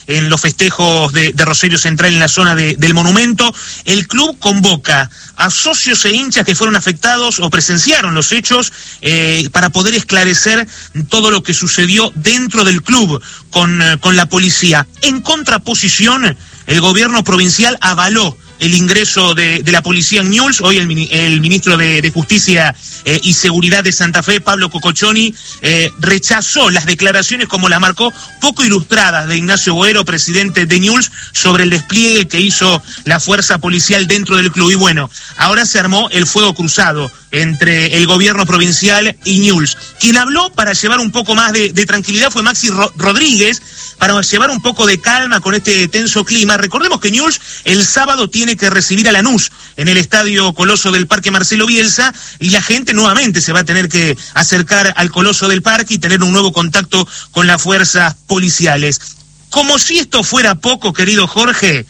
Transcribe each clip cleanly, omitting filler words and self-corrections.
en los festejos de Rosario Central en la zona del Monumento. El club convoca a socios e hinchas que fueron afectados o presenciaron los hechos para poder esclarecer todo lo que sucedió dentro del club con la policía. En contraposición, el gobierno provincial avaló el ingreso de la policía en Newell's. Hoy el ministro de Justicia y Seguridad de Santa Fe, Pablo Cocochoni, rechazó las declaraciones, como las marcó, poco ilustradas de Ignacio Boero, presidente de Newell's, sobre el despliegue que hizo la fuerza policial dentro del club. Y bueno, ahora se armó el fuego cruzado entre el gobierno provincial y Newell's. Quien habló para llevar un poco más de tranquilidad fue Maxi Rodríguez, para llevar un poco de calma con este tenso clima. Recordemos que Newell's el sábado tiene que recibir a Lanús en el Estadio Coloso del Parque Marcelo Bielsa, y la gente nuevamente se va a tener que acercar al Coloso del Parque y tener un nuevo contacto con las fuerzas policiales. Como si esto fuera poco, querido Jorge,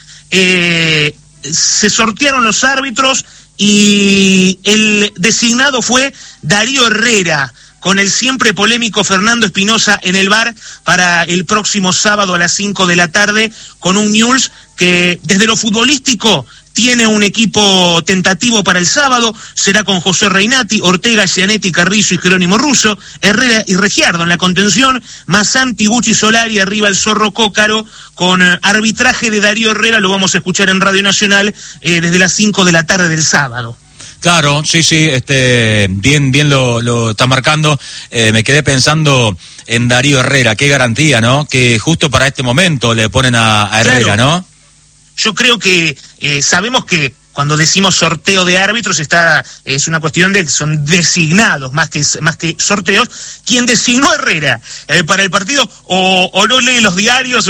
se sortearon los árbitros y el designado fue Darío Herrera, con el siempre polémico Fernando Espinosa en el VAR, para el próximo sábado a las 5 de la tarde, con un Newell's que desde lo futbolístico tiene un equipo tentativo para el sábado. Será con José Reinati, Ortega, Gianetti, Carrizo y Jerónimo Russo, Herrera y Regiardo en la contención, Masanti, Gucci, Solari, arriba el Zorro Cócaro, con arbitraje de Darío Herrera. Lo vamos a escuchar en Radio Nacional desde las 5 de la tarde del sábado. Claro, sí, bien lo está marcando. Me quedé pensando en Darío Herrera, qué garantía, ¿no? Que justo para este momento le ponen a Herrera, claro, ¿no? Yo creo que sabemos que cuando decimos sorteo de árbitros es una cuestión de que son designados más que sorteos. Quien designó a Herrera para el partido o no lee los diarios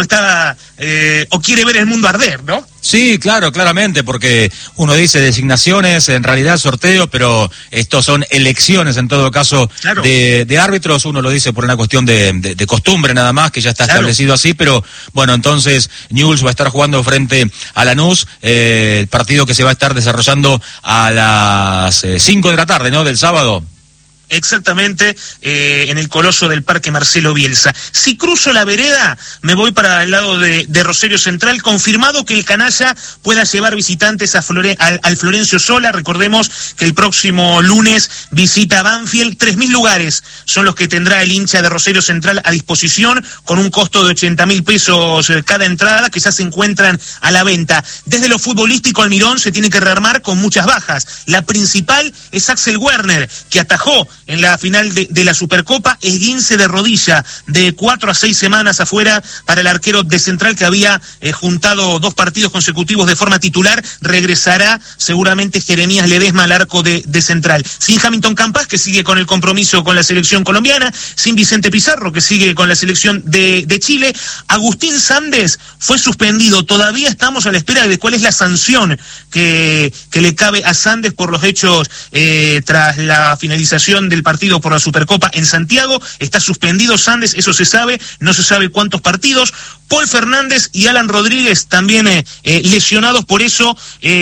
o quiere ver el mundo arder, ¿no? Sí, claro, claramente, porque uno dice designaciones, en realidad sorteo, pero estos son elecciones en todo caso, claro, de árbitros. Uno lo dice por una cuestión de costumbre nada más, que ya está, claro, establecido así, pero bueno, entonces Newell's va a estar jugando frente a Lanús, el partido que se va a estar desarrollando a las 5 de la tarde, ¿no?, del sábado. Exactamente, en el Coloso del Parque Marcelo Bielsa. Si cruzo la vereda, me voy para el lado de Rosario Central. Confirmado que el canalla pueda llevar visitantes al Florencio Sola. Recordemos que el próximo lunes visita Banfield. 3.000 lugares son los que tendrá el hincha de Rosario Central a disposición, con un costo de 80.000 pesos cada entrada, que ya se encuentran a la venta. Desde lo futbolístico, Almirón se tiene que rearmar con muchas bajas. La principal es Axel Werner, que atajó en la final de la Supercopa, esguince de rodilla de 4 a 6 semanas afuera para el arquero de Central, que había juntado 2 partidos consecutivos de forma titular. Regresará seguramente Jeremías Ledesma al arco de Central. Sin Hamilton Campas, que sigue con el compromiso con la selección colombiana, sin Vicente Pizarro, que sigue con la selección de Chile. Agustín Sandes fue suspendido. Todavía estamos a la espera de cuál es la sanción que le cabe a Sandes por los hechos tras la finalización del partido por la Supercopa en Santiago. Está suspendido Sandes, eso se sabe, no se sabe cuántos partidos. Paul Fernández y Alan Rodríguez también lesionados, por eso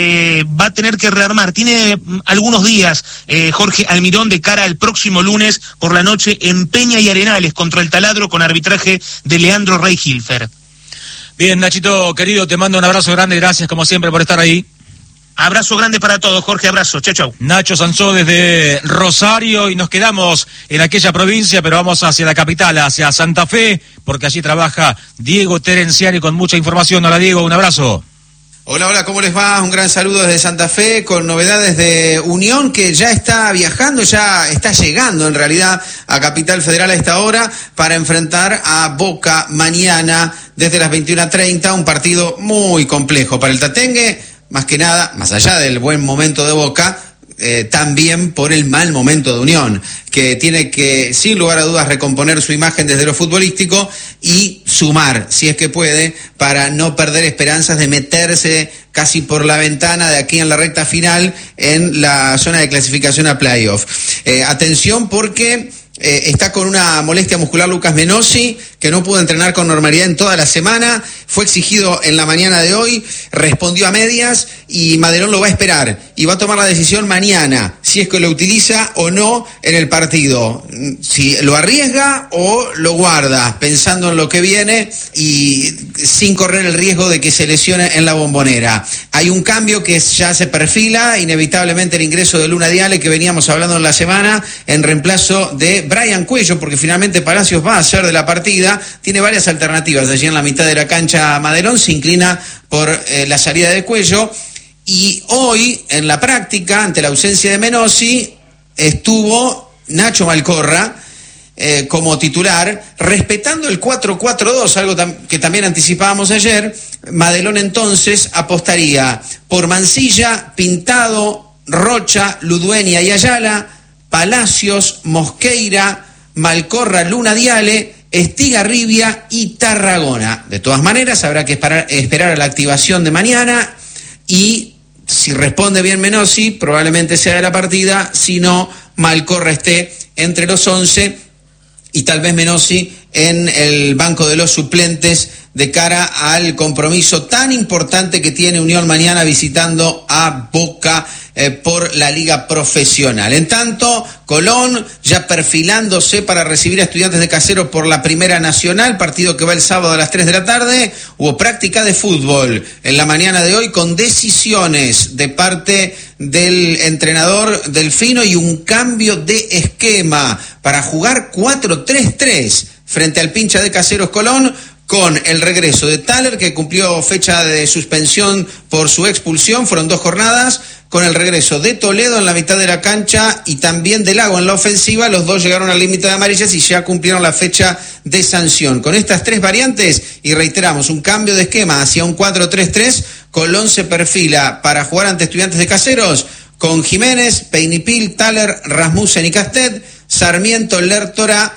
va a tener que rearmar. Tiene algunos días Jorge Almirón de cara al próximo lunes por la noche en Peña y Arenales contra el Taladro, con arbitraje de Leandro Rey Hilfer. Bien, Nachito, querido, te mando un abrazo grande, gracias como siempre por estar ahí. Abrazo grande para todos, Jorge, abrazo, chau. Nacho Sansó desde Rosario, y nos quedamos en aquella provincia, pero vamos hacia la capital, hacia Santa Fe, porque allí trabaja Diego Terenciani con mucha información. Hola Diego, un abrazo. Hola, ¿cómo les va? Un gran saludo desde Santa Fe, con novedades de Unión, que ya está viajando, ya está llegando en realidad a Capital Federal a esta hora para enfrentar a Boca mañana desde las 21:30, un partido muy complejo para el Tatengue. Más que nada, más allá del buen momento de Boca, también por el mal momento de Unión, que tiene que, sin lugar a dudas, recomponer su imagen desde lo futbolístico y sumar, si es que puede, para no perder esperanzas de meterse casi por la ventana de aquí en la recta final en la zona de clasificación a playoff. Atención, porque está con una molestia muscular Lucas Menossi, que no pudo entrenar con normalidad en toda la semana. fue exigido en la mañana de hoy, respondió a medias y Madelón lo va a esperar y va a tomar la decisión mañana, si es que lo utiliza o no en el partido, si lo arriesga o lo guarda, pensando en lo que viene y sin correr el riesgo de que se lesione en la Bombonera. Hay un cambio que ya se perfila, inevitablemente el ingreso de Luna Diale, que veníamos hablando en la semana, en reemplazo de Brian Cuello, porque finalmente Palacios va a ser de la partida, tiene varias alternativas. Allí en la mitad de la cancha Madelón se inclina por la salida de Cuello, y hoy en la práctica, ante la ausencia de Menossi, estuvo Nacho Malcorra como titular, respetando el 4-4-2, algo que también anticipábamos ayer. Madelón entonces apostaría por Mancilla, Pintado, Rocha, Ludueña y Ayala, Palacios, Mosqueira, Malcorra, Luna Diale, Estigarribia y Tarragona. De todas maneras, habrá que esperar a la activación de mañana y si responde bien Menossi, probablemente sea de la partida, si no, Malcorra esté entre los 11 y tal vez Menossi en el banco de los suplentes de cara al compromiso tan importante que tiene Unión mañana visitando a Boca por la Liga Profesional. En tanto, Colón ya perfilándose para recibir a Estudiantes de Caseros por la Primera Nacional, partido que va el sábado a las 3 de la tarde. Hubo práctica de fútbol en la mañana de hoy con decisiones de parte del entrenador Delfino y un cambio de esquema para jugar 4-3-3 frente al pincha de Caseros Colón, con el regreso de Thaler, que cumplió fecha de suspensión por su expulsión, fueron 2 jornadas, con el regreso de Toledo en la mitad de la cancha y también de Lago en la ofensiva. Los dos llegaron al límite de amarillas y ya cumplieron la fecha de sanción. Con estas 3 variantes, y reiteramos, un cambio de esquema hacia un 4-3-3, Colón se perfila para jugar ante Estudiantes de Caseros con Jiménez, Peinipil, Thaler, Rasmussen y Castet, Sarmiento, Lertora,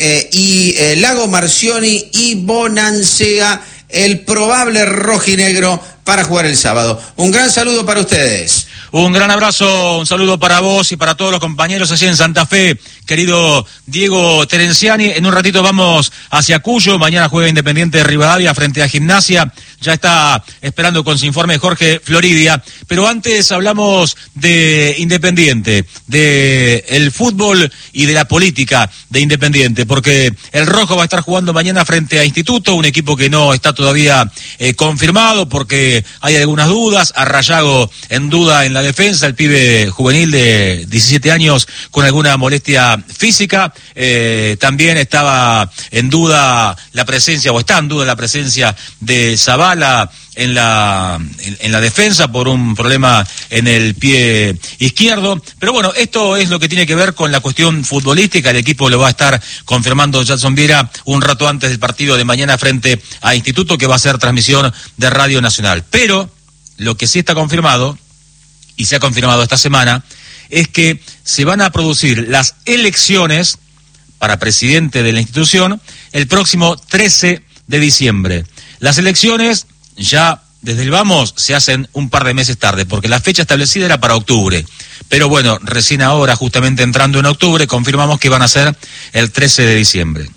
y Lago, Marcioni y Bonancea, el probable rojinegro para jugar el sábado. Un gran saludo para ustedes. Un gran abrazo, un saludo para vos y para todos los compañeros allí en Santa Fe, querido Diego Terenciani. En un ratito vamos hacia Cuyo, mañana juega Independiente de Rivadavia frente a Gimnasia. Ya está esperando con su informe Jorge Floridia, pero antes hablamos de Independiente, de el fútbol y de la política de Independiente, porque el Rojo va a estar jugando mañana frente a Instituto, un equipo que no está todavía confirmado porque hay algunas dudas. Arrayago en duda en la defensa, el pibe juvenil de 17 años con alguna molestia física. También estaba en duda la presencia, o está en duda la presencia de Zavala en la defensa por un problema en el pie izquierdo. Pero bueno, esto es lo que tiene que ver con la cuestión futbolística. El equipo lo va a estar confirmando Jackson Viera un rato antes del partido de mañana frente a Instituto, que va a ser transmisión de Radio Nacional. Pero lo que sí está confirmado, y se ha confirmado esta semana, es que se van a producir las elecciones para presidente de la institución el próximo 13 de diciembre. Las elecciones ya desde el vamos se hacen un par de meses tarde, porque la fecha establecida era para octubre. Pero bueno, recién ahora, justamente entrando en octubre, confirmamos que van a ser el 13 de diciembre.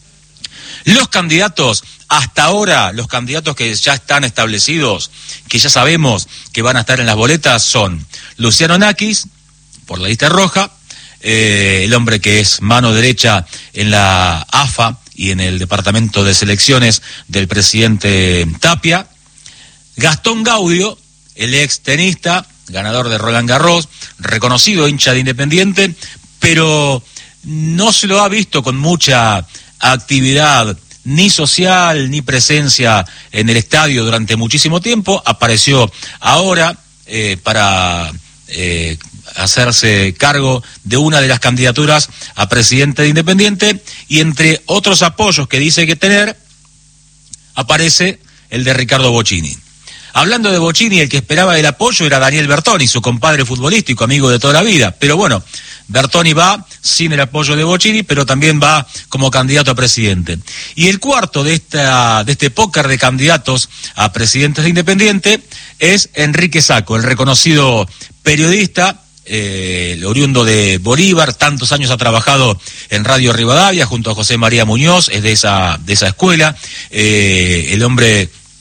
Los candidatos, hasta ahora, los candidatos que ya están establecidos, que ya sabemos que van a estar en las boletas, son Luciano Nakis, por la lista roja, el hombre que es mano derecha en la AFA y en el departamento de selecciones del presidente Tapia, Gastón Gaudio, el ex tenista, ganador de Roland Garros, reconocido hincha de Independiente, pero no se lo ha visto con mucha actividad ni social ni presencia en el estadio durante muchísimo tiempo. Apareció ahora para hacerse cargo de una de las candidaturas a presidente de Independiente, y entre otros apoyos que dice que tener aparece el de Ricardo Bocchini. Hablando de Bocchini, el que esperaba el apoyo era Daniel Bertoni, su compadre futbolístico, amigo de toda la vida. Pero bueno, Bertoni va sin el apoyo de Bocchini, pero también va como candidato a presidente. Y el cuarto de este póker de candidatos a presidentes de Independiente es Enrique Sacco, el reconocido periodista, el oriundo de Bolívar. Tantos años ha trabajado en Radio Rivadavia junto a José María Muñoz, es de esa escuela, el hombre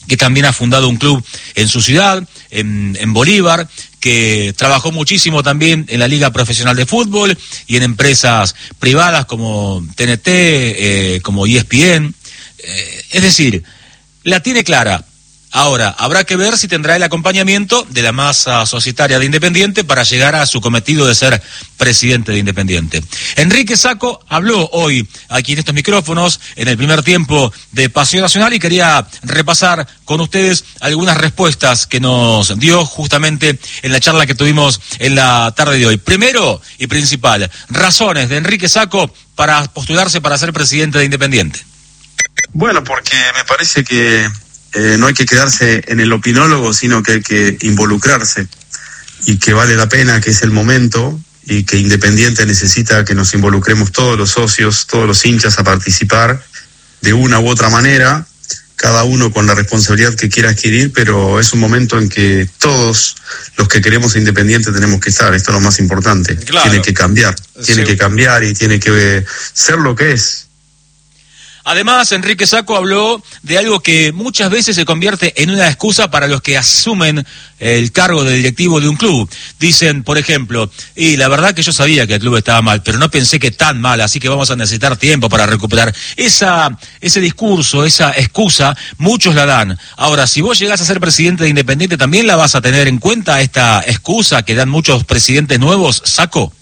que también ha fundado un club en su ciudad, en Bolívar, que trabajó muchísimo también en la Liga Profesional de Fútbol y en empresas privadas como TNT, como ESPN. Es decir, la tiene clara. Ahora, habrá que ver si tendrá el acompañamiento de la masa societaria de Independiente para llegar a su cometido de ser presidente de Independiente. Enrique Sacco habló hoy aquí en estos micrófonos en el primer tiempo de Pasión Nacional y quería repasar con ustedes algunas respuestas que nos dio justamente en la charla que tuvimos en la tarde de hoy. Primero y principal, razones de Enrique Sacco para postularse para ser presidente de Independiente. Bueno, porque me parece que no hay que quedarse en el opinólogo, sino que hay que involucrarse y que vale la pena, que es el momento y que Independiente necesita que nos involucremos todos los socios, todos los hinchas a participar de una u otra manera, cada uno con la responsabilidad que quiera adquirir, pero es un momento en que todos los que queremos Independiente tenemos que estar. Esto es lo más importante. Claro. Tiene que cambiar, tiene que cambiar y tiene que ser lo que es. Además, Enrique Sacco habló de algo que muchas veces se convierte en una excusa para los que asumen el cargo de directivo de un club. Dicen, por ejemplo, y la verdad que yo sabía que el club estaba mal, pero no pensé que tan mal, así que vamos a necesitar tiempo para recuperar. Ese discurso, esa excusa, muchos la dan. Ahora, si vos llegás a ser presidente de Independiente, ¿también la vas a tener en cuenta esta excusa que dan muchos presidentes nuevos, Sacco?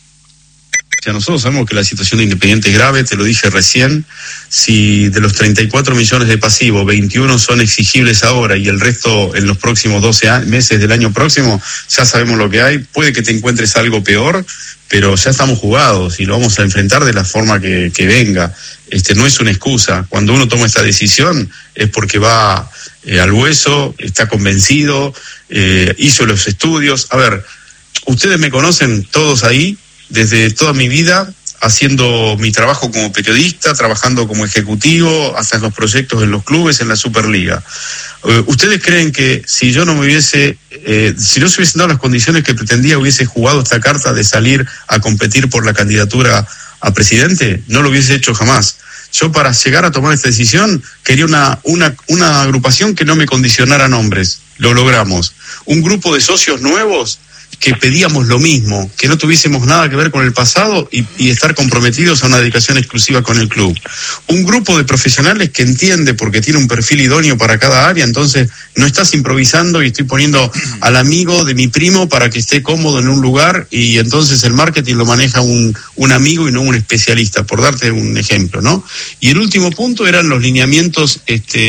O sea, nosotros sabemos que la situación de Independiente es grave, te lo dije recién. Si de los 34 millones de pasivos, 21 son exigibles ahora y el resto en los próximos 12 meses del año próximo, ya sabemos lo que hay. Puede que te encuentres algo peor, pero ya estamos jugados y lo vamos a enfrentar de la forma que venga. No es una excusa. Cuando uno toma esta decisión es porque va al hueso, está convencido, hizo los estudios. A ver, ustedes me conocen todos ahí, desde toda mi vida, haciendo mi trabajo como periodista, trabajando como ejecutivo, hasta en los proyectos en los clubes, en la Superliga. ¿Ustedes creen que si yo no me hubiese, si no se hubiesen dado las condiciones que pretendía, hubiese jugado esta carta de salir a competir por la candidatura a presidente? No lo hubiese hecho jamás. Yo, para llegar a tomar esta decisión, quería una agrupación que no me condicionara nombres. Lo logramos. Un grupo de socios nuevos que pedíamos lo mismo, que no tuviésemos nada que ver con el pasado y estar comprometidos a una dedicación exclusiva con el club. Un grupo de profesionales que entiende, porque tiene un perfil idóneo para cada área, entonces no estás improvisando y estoy poniendo al amigo de mi primo para que esté cómodo en un lugar y entonces el marketing lo maneja un amigo y no un especialista, por darte un ejemplo, ¿no? Y el último punto eran los lineamientos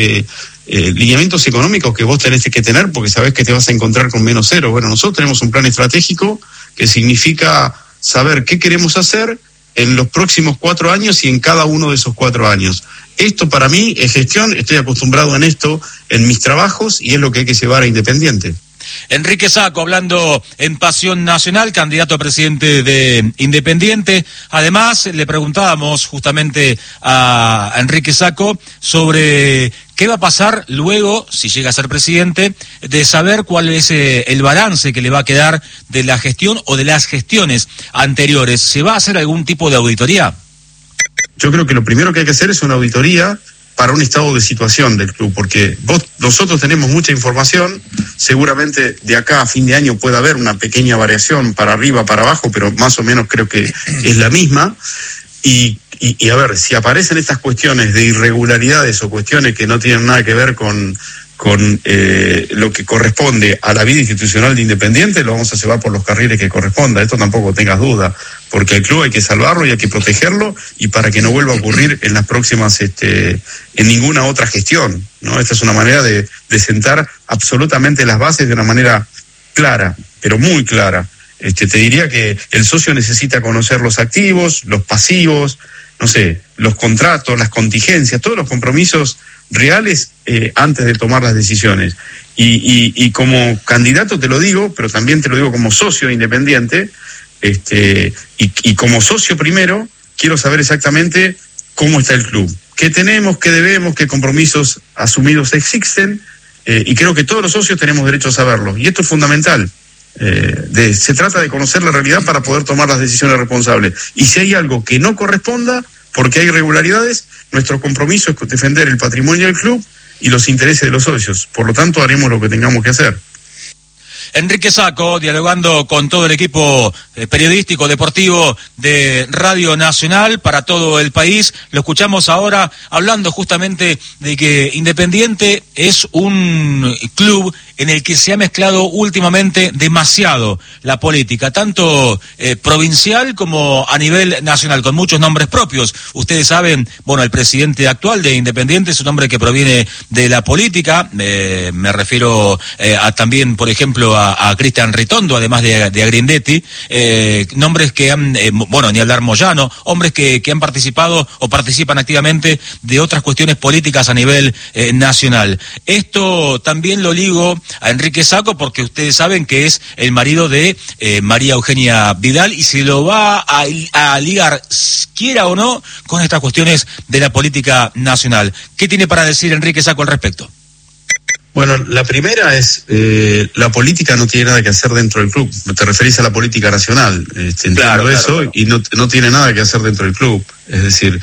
económicos que vos tenés que tener porque sabés que te vas a encontrar con menos cero. Bueno, nosotros tenemos un plan estratégico que significa saber qué queremos hacer en los próximos 4 años y en cada uno de esos 4 años. Esto para mí es gestión, estoy acostumbrado en esto, en mis trabajos, y es lo que hay que llevar a Independiente. Enrique Sacco hablando en Pasión Nacional, candidato a presidente de Independiente. Además, le preguntábamos justamente a Enrique Sacco sobre qué va a pasar luego, si llega a ser presidente, de saber cuál es el balance que le va a quedar de la gestión o de las gestiones anteriores. ¿Se va a hacer algún tipo de auditoría? Yo creo que lo primero que hay que hacer es una auditoría para un estado de situación del club, porque nosotros tenemos mucha información, seguramente de acá a fin de año puede haber una pequeña variación para arriba, para abajo, pero más o menos creo que es la misma, y a ver, si aparecen estas cuestiones de irregularidades o cuestiones que no tienen nada que ver con lo que corresponde a la vida institucional de Independiente, lo vamos a llevar por los carriles que corresponda. Esto tampoco tengas duda, porque el club hay que salvarlo y hay que protegerlo, y para que no vuelva a ocurrir en las próximas, en ninguna otra gestión, ¿no? Esta es una manera de sentar absolutamente las bases de una manera clara, pero muy clara. Te diría que el socio necesita conocer los activos, los pasivos, no sé, los contratos, las contingencias, todos los compromisos reales antes de tomar las decisiones. Y como candidato te lo digo, pero también te lo digo como socio Independiente, y como socio primero, quiero saber exactamente cómo está el club, qué tenemos, qué debemos, qué compromisos asumidos existen, y creo que todos los socios tenemos derecho a saberlo, y esto es fundamental. Se trata de conocer la realidad para poder tomar las decisiones responsables, y si hay algo que no corresponda porque hay irregularidades, nuestro compromiso es defender el patrimonio del club y los intereses de los socios. Por lo tanto, haremos lo que tengamos que hacer. Enrique Sacco, dialogando con todo el equipo periodístico, deportivo de Radio Nacional para todo el país. Lo escuchamos ahora hablando justamente de que Independiente es un club en el que se ha mezclado últimamente demasiado la política, tanto provincial como a nivel nacional, con muchos nombres propios. Ustedes saben, bueno, el presidente actual de Independiente es un hombre que proviene de la política, me refiero también, por ejemplo, a Cristian Ritondo, además de Grindetti, nombres que han, ni hablar Moyano, hombres que han participado o participan activamente de otras cuestiones políticas a nivel nacional. Esto también lo ligo a Enrique Sacco porque ustedes saben que es el marido de María Eugenia Vidal y se lo va a ligar, quiera o no, con estas cuestiones de la política nacional. ¿Qué tiene para decir Enrique Sacco al respecto? Bueno, la primera es, la política no tiene nada que hacer dentro del club. Te referís a la política nacional, entiendo eso, claro. Y no tiene nada que hacer dentro del club. Es decir,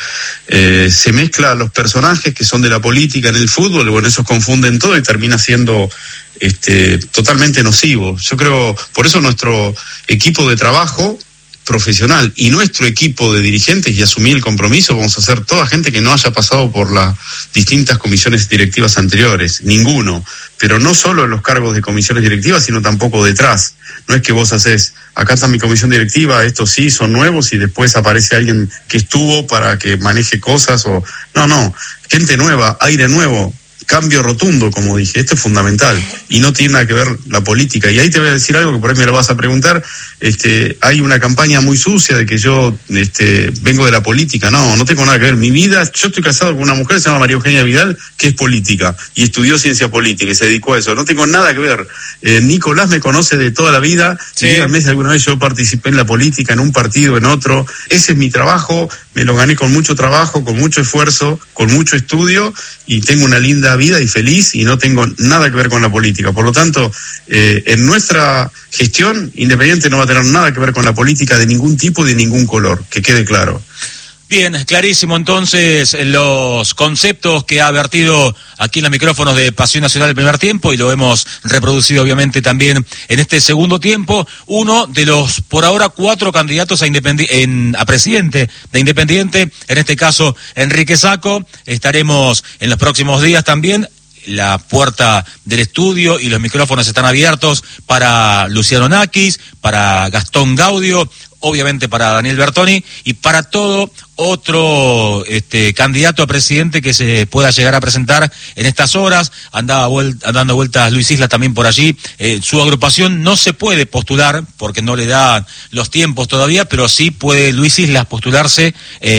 se mezclan los personajes que son de la política en el fútbol, bueno, esos confunden todo y termina siendo totalmente nocivo. Yo creo, por eso nuestro equipo de trabajo profesional y nuestro equipo de dirigentes, y asumí el compromiso, vamos a ser toda gente que no haya pasado por las distintas comisiones directivas anteriores, ninguno, pero no solo en los cargos de comisiones directivas, sino tampoco detrás. No es que vos haces, acá está mi comisión directiva, estos sí son nuevos, y después aparece alguien que estuvo para que maneje cosas, o no, gente nueva, aire nuevo, cambio rotundo, como dije. Esto es fundamental y no tiene nada que ver la política. Y ahí te voy a decir algo que por ahí me lo vas a preguntar. Hay una campaña muy sucia de que yo vengo de la política. No tengo nada que ver. Mi vida, yo estoy casado con una mujer que se llama María Eugenia Vidal, que es política y estudió ciencia política y se dedicó a eso. No tengo nada que ver. Nicolás me conoce de toda la vida. Sí. Díganme si alguna vez yo participé en la política, en un partido, en otro. Ese es mi trabajo. Me lo gané con mucho trabajo, con mucho esfuerzo, con mucho estudio, y tengo una linda vida y feliz, y no tengo nada que ver con la política. Por lo tanto, en nuestra gestión, Independiente no va a tener nada que ver con la política de ningún tipo, de ningún color, que quede claro. Bien, clarísimo entonces los conceptos que ha vertido aquí en los micrófonos de Pasión Nacional el primer tiempo, y lo hemos reproducido obviamente también en este segundo tiempo. Uno de los, por ahora, 4 candidatos a presidente de Independiente, en este caso Enrique Sacco. Estaremos en los próximos días también. La puerta del estudio y los micrófonos están abiertos para Luciano Nakis, para Gastón Gaudio, obviamente para Daniel Bertoni y para todo otro candidato a presidente que se pueda llegar a presentar en estas horas. Dando vueltas Luis Islas también por allí. Su agrupación no se puede postular porque no le da los tiempos todavía, pero sí puede Luis Islas postularse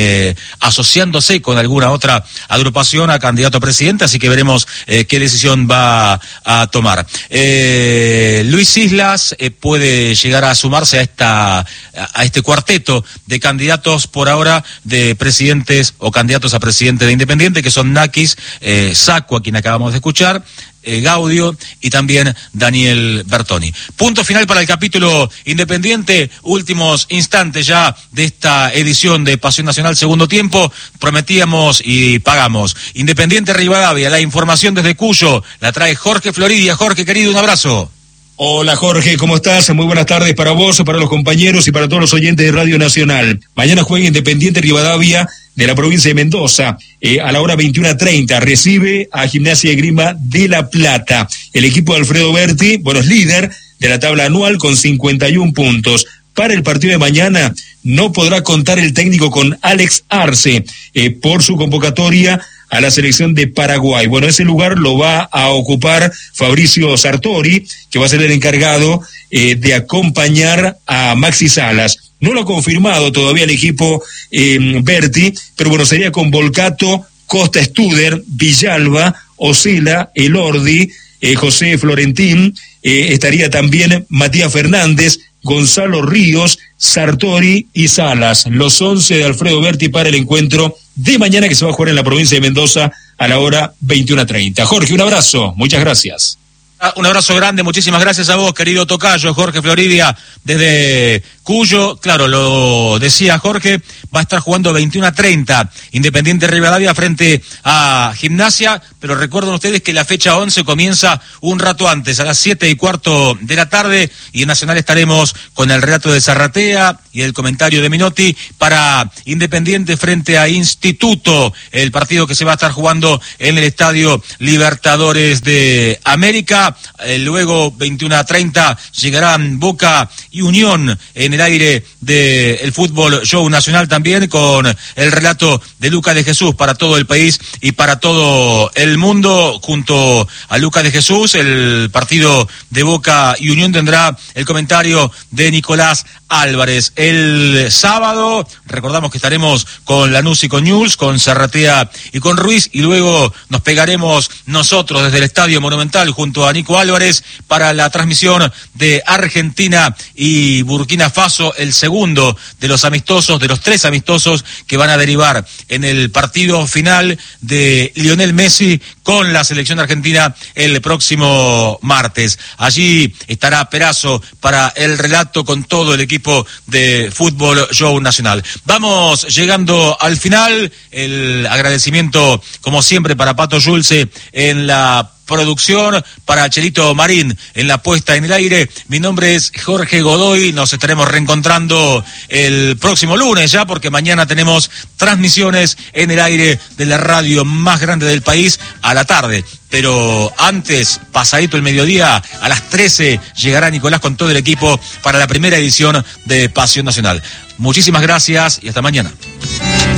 asociándose con alguna otra agrupación a candidato a presidente, así que veremos qué decisión va a tomar. Luis Islas puede llegar a sumarse a este cuarteto de candidatos por ahora de presidentes o candidatos a presidente de Independiente, que son Nakis, Sacco, a quien acabamos de escuchar, Gaudio y también Daniel Bertoni. Punto final para el capítulo Independiente, últimos instantes ya de esta edición de Pasión Nacional segundo tiempo. Prometíamos y pagamos. Independiente Rivadavia, la información desde Cuyo la trae Jorge Floridia. Jorge, querido, un abrazo. Hola Jorge, ¿cómo estás? Muy buenas tardes para vos, para los compañeros y para todos los oyentes de Radio Nacional. Mañana juega Independiente Rivadavia de la provincia de Mendoza, a la hora 21:30, recibe a Gimnasia y Esgrima de La Plata. El equipo de Alfredo Berti, es líder de la tabla anual con 51 puntos. Para el partido de mañana no podrá contar el técnico con Alex Arce por su convocatoria a la selección de Paraguay. Ese lugar lo va a ocupar Fabricio Sartori, que va a ser el encargado de acompañar a Maxi Salas. No lo ha confirmado todavía el equipo Berti, pero sería con Volcato, Costa Studer, Villalba, Osela, Elordi, José Florentín, estaría también Matías Fernández, Gonzalo Ríos, Sartori y Salas, los 11 de Alfredo Berti para el encuentro de mañana que se va a jugar en la provincia de Mendoza a la hora 21:30. Jorge, un abrazo, muchas gracias. Un abrazo grande, muchísimas gracias a vos, querido tocayo, Jorge Floridia, desde Cuyo. Claro, lo decía Jorge, va a estar jugando 21:30 Independiente Rivadavia frente a Gimnasia. pero recuerden ustedes que la fecha 11 comienza un rato antes, a las 7:15 de la tarde, y en Nacional estaremos con el relato de Zarratea y el comentario de Minotti para Independiente frente a Instituto, el partido que se va a estar jugando en el Estadio Libertadores de América. Luego 21:30 llegarán Boca y Unión en el aire del Fútbol Show Nacional, también con el relato de Lucas de Jesús para todo el país y para todo el mundo. Junto a Lucas de Jesús, el partido de Boca y Unión tendrá el comentario de Nicolás Álvarez. El sábado, recordamos que estaremos con Lanús y con Newell's, con Zarratea y con Ruiz, y luego nos pegaremos nosotros desde el Estadio Monumental junto a Nico Álvarez para la transmisión de Argentina y Burkina Faso, el segundo de los amistosos, de los 3 amistosos que van a derivar en el partido final de Lionel Messi con la selección argentina el próximo martes. Allí estará Perazo para el relato con todo el equipo de Fútbol Show Nacional. Vamos llegando al final. El agradecimiento, como siempre, para Pato Yulce en la producción, para Chelito Marín en la puesta en el aire. Mi nombre es Jorge Godoy. Nos estaremos reencontrando el próximo lunes ya, porque mañana tenemos transmisiones en el aire de la radio más grande del país a la tarde. Pero antes, pasadito el mediodía, a las 13 llegará Nicolás con todo el equipo para la primera edición de Pasión Nacional. Muchísimas gracias y hasta mañana.